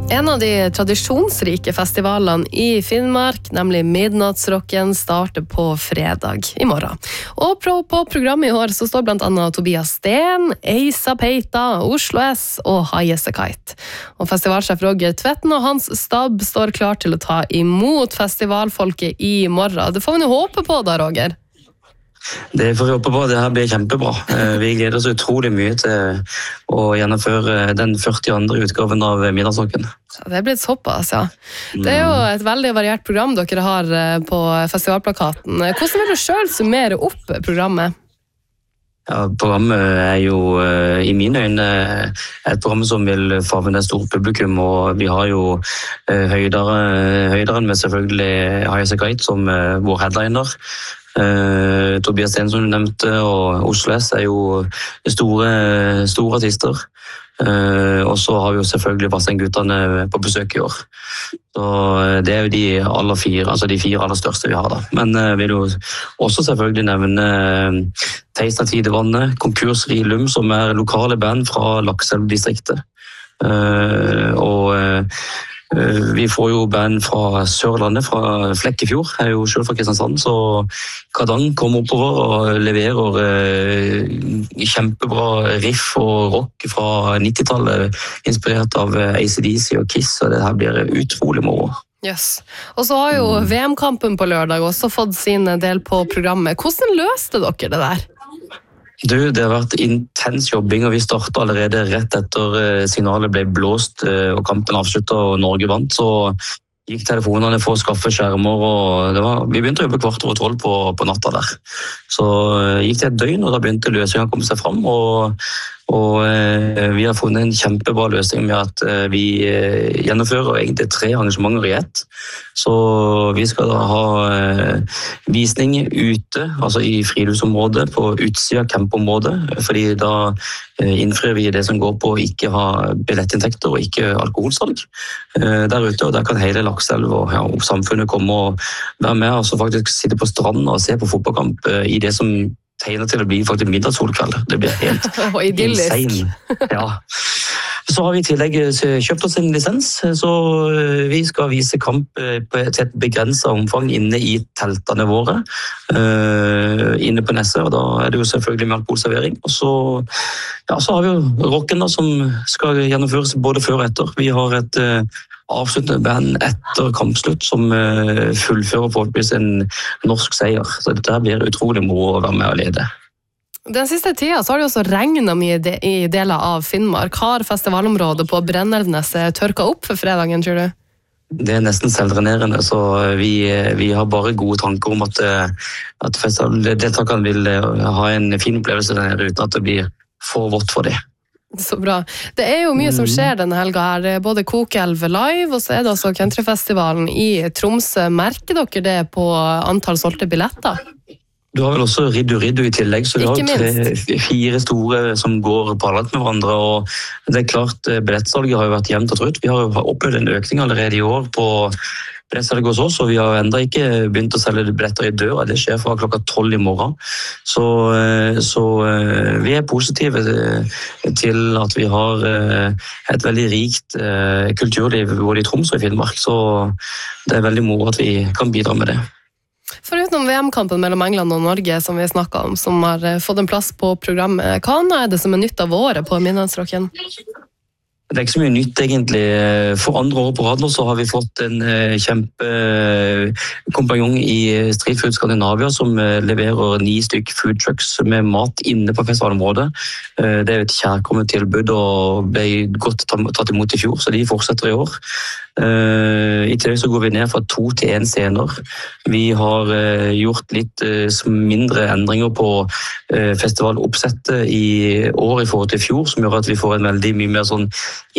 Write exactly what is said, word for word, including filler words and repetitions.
En av de tradisjonsrike festivalene i Finnmark, nemlig Midnattsrocken, starter på fredag i morgen. Og på, på programmet i år så står blant annet Tobias Steen, Eisa Peita, Oslo S og Highasakite. Og festivalsjef Roger Tvetten og hans stab står klar til å ta imot festivalfolket i morgen. Det får vi nå håpe på da, Roger. Det får vi håpe på, det her blir kjempebra. Vi gleder oss utrolig mye til å gjennomføre den førtiandre utgaven av Midnattsrocken. Det blir såpass, ja. Det er jo et veldig variert program dere har på festivalplakaten. Hvordan vil du selv summere opp programmet? Ja, programmet er jo i mine øyne et program som vil favne et stort publikum, og vi har jo høydere, høyderen med selvfølgelig Highasakite som vår headliner. Uh, Tobias Steen som du nevnte, og Oslo S er jo store, store artister. Uh, og så har vi jo selvfølgelig Bassengguttene på besøk i år. Så det er jo de aller fire, altså de fire aller største vi har da. Men uh, vil jo også selvfølgelig nevne uh, Teisna Tidevannet, Konkursri Lum, som er lokale band fra Lakselv-distriktet. Uh, og uh, Vi får jo band fra Sørlandet, fra Flekkefjord, jeg er jo selv fra Kristiansand, så Kadang kommer oppover og leverer eh, kjempebra riff og rock fra nittitallet, inspirert av A C D C og Kiss, og det her blir utrolig moro. Yes. Og så har jo V M-kampen på lørdag også fått sin del på programmet. Hvordan løste dere det der? Du, det har vært intens jobbing, og vi startet allerede rett etter signalet ble blåst og kampen avsluttet og Norge vant, så gikk telefonene for å skaffe skjermer, og det var, vi begynte å jobbe kvart over tolv på, på natta der. Så gikk det et døgn, og da begynte løsningen å komme seg frem, og, og eh, vi har funnet en kjempebra løsning med at eh, vi eh, gjennomfører egentlig tre arrangementer i ett. Så vi skal da ha eh, visning ute, altså i friluftsområdet, på utsida av campområdet, fordi da eh, innfrir vi det som går på å ikke ha billettinntekter og ikke alkoholsalg eh, der ute, og der kan hele Lakselv og, ja, og samfunnet komme og være med, og så faktisk sitte på stranden og se på fotballkamp eh, i det som tegner til å bli faktisk middagssolkveld. Det blir helt insane. Ja. Så har vi i tillegg kjøpt oss en lisens, så vi skal vise kamp til et begrenset omfang inne i teltene våre, inne på Nesset, og da er det jo selvfølgelig med alkoholservering. Og så, ja, så har vi jo rocken da, som skal gjennomføres både før og etter. Vi har et avsluttende band etter kampslutt som fullfører forhåpentligvis en norsk seier. Så dette blir utrolig moro å være med og lede. Den siste tida så har det også regnet mye i deler av Finnmark. Har festivalområdet på Brennelvnes tørka opp for fredagen, tror du? Det er nesten selvdrenerende, så vi, vi har bare gode tanker om at, at festivaldeltakerne vil ha en fin opplevelse der nede uten at det blir for vått for det. Så bra. Det er jo mye som skjer denne helga her, både Kokelv live, og så er det også Countryfestivalen i Tromsø. Merker dere det på antall solgte billetter? Du har vel også Riddu Riddu i tillegg, så du har tre, fire store som går parallelt med hverandre, og det er klart, billettsalget har jo vært jevnt og trutt. Vi har jo opplevd en økning allerede i år på billettsalget hos oss, og vi har enda ikke begynt å selge billetter i døra. Det skjer fra klokka tolv i morgen. Så, så vi er positive til at vi har et veldig rikt kulturliv både i Tromsø og i Finnmark, så det er veldig moro at vi kan bidra med det. Foruten V M-kampen mellom England og Norge som vi snakket om, som har fått en plass på programmet, hva er det som er nytt av året på Midnattsrocken? Det er ikke så mye nytt egentlig. For andre år på rad nå så har vi fått en kjempekompanjong i Street Food Skandinavia som leverer ni stykk food trucks med mat inne på festivalområdet. Det er et kjærkommet tilbud og ble godt tatt imot i fjor, så de fortsetter i år. I tillegg så går vi ned fra to til en scener. Vi har gjort litt mindre endringer på festivaloppsettet i år i forhold til fjor, som gjør at vi får en veldig mye mer sånn